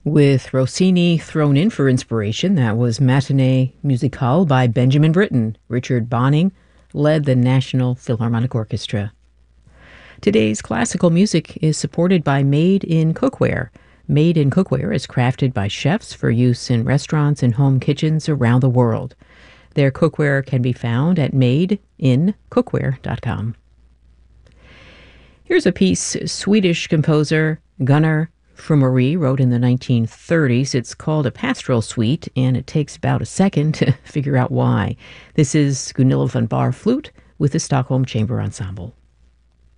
With Rossini thrown in for inspiration, that was Matinee Musicale by Benjamin Britten. Richard Bonning led the National Philharmonic Orchestra. Today's classical music is supported by Made in Cookware. Made in Cookware is crafted by chefs for use in restaurants and home kitchens around the world. Their cookware can be found at madeincookware.com. Here's a piece Swedish composer Gunnar Frumery wrote in the 1930s. It's called a pastoral suite, and it takes about a second to figure out why. This is Gunilla van Baar flute with the Stockholm Chamber Ensemble.